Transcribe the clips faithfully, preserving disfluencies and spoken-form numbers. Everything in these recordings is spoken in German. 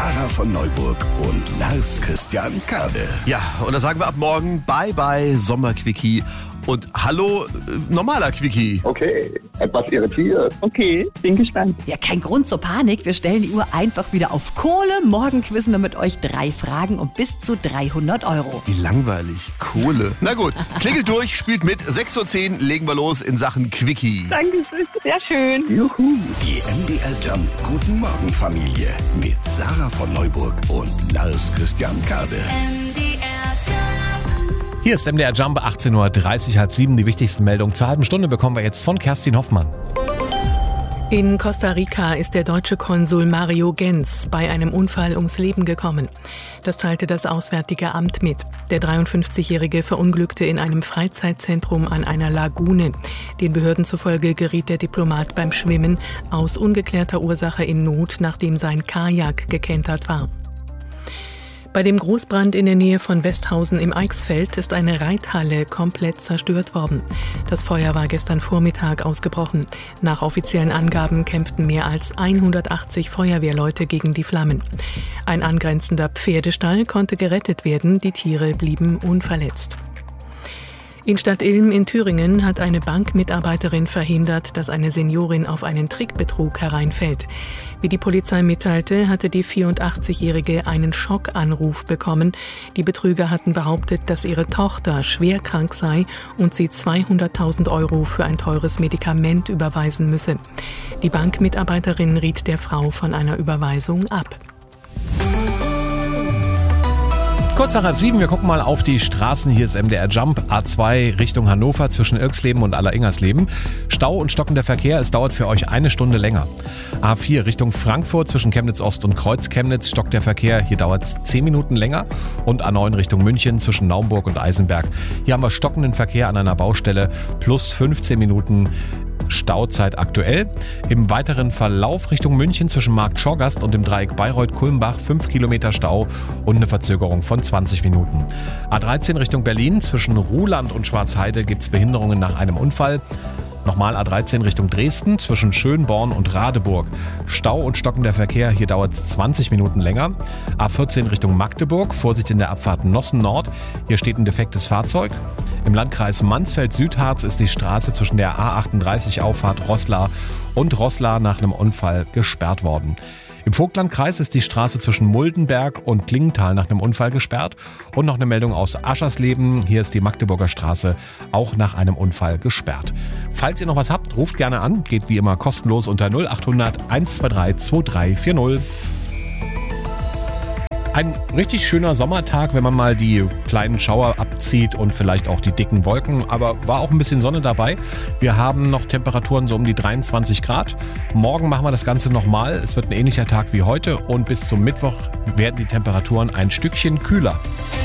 Sarah von Neuburg und Lars Christian Kade. Ja, und da sagen wir ab morgen Bye Bye Sommerquickie und Hallo äh, normaler Quickie. Okay, etwas irritiert. Okay, bin gespannt. Ja, kein Grund zur Panik. Wir stellen die Uhr einfach wieder auf Kohle. Morgen quizzen wir mit euch drei Fragen um bis zu dreihundert Euro. Wie langweilig. Kohle. Na gut, klingelt durch, spielt mit. sechs Uhr zehn legen wir los in Sachen Quickie. Dankeschön, sehr schön. Juhu. Die M D R Jump Guten Morgen Familie mit Sarah von Neuburg und Lars Christian Kade. Hier ist M D R Jump, achtzehn Uhr dreißig, halb sieben. Die wichtigsten Meldungen zur halben Stunde bekommen wir jetzt von Kerstin Hoffmann. In Costa Rica ist der deutsche Konsul Mario Genz bei einem Unfall ums Leben gekommen. Das teilte das Auswärtige Amt mit. Der dreiundfünfzigjährige verunglückte in einem Freizeitzentrum an einer Lagune. Den Behörden zufolge geriet der Diplomat beim Schwimmen aus ungeklärter Ursache in Not, nachdem sein Kajak gekentert war. Bei dem Großbrand in der Nähe von Westhausen im Eichsfeld ist eine Reithalle komplett zerstört worden. Das Feuer war gestern Vormittag ausgebrochen. Nach offiziellen Angaben kämpften mehr als hundertachtzig Feuerwehrleute gegen die Flammen. Ein angrenzender Pferdestall konnte gerettet werden, die Tiere blieben unverletzt. In Stadt Ilm in Thüringen hat eine Bankmitarbeiterin verhindert, dass eine Seniorin auf einen Trickbetrug hereinfällt. Wie die Polizei mitteilte, hatte die vierundachtzigjährige einen Schockanruf bekommen. Die Betrüger hatten behauptet, dass ihre Tochter schwer krank sei und sie zweihunderttausend Euro für ein teures Medikament überweisen müsse. Die Bankmitarbeiterin riet der Frau von einer Überweisung ab. Kurz nach halb sieben, wir gucken mal auf die Straßen. Hier ist M D R Jump, A zwei Richtung Hannover zwischen Irksleben und Aller-Ingersleben. Stau und stockender Verkehr, es dauert für euch eine Stunde länger. A vier Richtung Frankfurt zwischen Chemnitz Ost und Kreuz Chemnitz stockt der Verkehr, hier dauert es zehn Minuten länger. Und A neun Richtung München zwischen Naumburg und Eisenberg. Hier haben wir stockenden Verkehr an einer Baustelle plus fünfzehn Minuten Stauzeit aktuell. Im weiteren Verlauf Richtung München zwischen Markt Schorgast und dem Dreieck Bayreuth-Kulmbach fünf Kilometer Stau und eine Verzögerung von zwanzig Minuten. A dreizehn Richtung Berlin zwischen Ruhland und Schwarzheide gibt es Behinderungen nach einem Unfall. Nochmal A dreizehn Richtung Dresden zwischen Schönborn und Radeburg. Stau und stockender Verkehr, hier dauert es zwanzig Minuten länger. A vierzehn Richtung Magdeburg, Vorsicht in der Abfahrt Nossen Nord. Hier steht ein defektes Fahrzeug. Im Landkreis Mansfeld-Südharz ist die Straße zwischen der A achtunddreißig Auffahrt Roßla und Roßla nach einem Unfall gesperrt worden. Im Vogtlandkreis ist die Straße zwischen Muldenberg und Klingenthal nach einem Unfall gesperrt. Und noch eine Meldung aus Aschersleben. Hier ist die Magdeburger Straße auch nach einem Unfall gesperrt. Falls ihr noch was habt, ruft gerne an. Geht wie immer kostenlos unter null achthundert einhundertzweiunddreißig zweiunddreißig vierzig. Ein richtig schöner Sommertag, wenn man mal die kleinen Schauer abzieht und vielleicht auch die dicken Wolken. Aber war auch ein bisschen Sonne dabei. Wir haben noch Temperaturen so um die dreiundzwanzig Grad. Morgen machen wir das Ganze nochmal. Es wird ein ähnlicher Tag wie heute. Und bis zum Mittwoch werden die Temperaturen ein Stückchen kühler.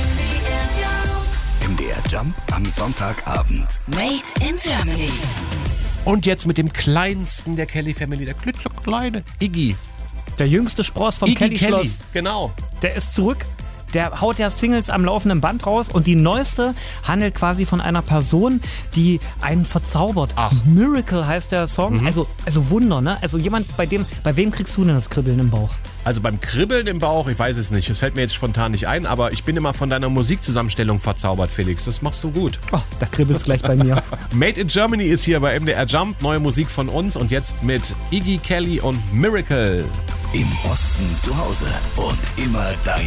M D R Jump am Sonntagabend. Made in Germany. Und jetzt mit dem kleinsten der Kelly Family, der klitzekleine Iggy. Der jüngste Spross vom Iggy Kelly, Kelly-Schloss. genau. Der ist zurück. Der haut ja Singles am laufenden Band raus und die neueste handelt quasi von einer Person, die einen verzaubert. Ach. Miracle heißt der Song. Mhm. Also, also Wunder, ne? Also jemand, bei dem, bei wem kriegst du denn das Kribbeln im Bauch? Also beim Kribbeln im Bauch, ich weiß es nicht, es fällt mir jetzt spontan nicht ein, aber ich bin immer von deiner Musikzusammenstellung verzaubert, Felix. Das machst du gut. Oh, da kribbelt es gleich bei mir. Made in Germany ist hier bei M D R Jump, neue Musik von uns und jetzt mit Iggy Kelly und Miracle. Im Osten zu Hause und immer dein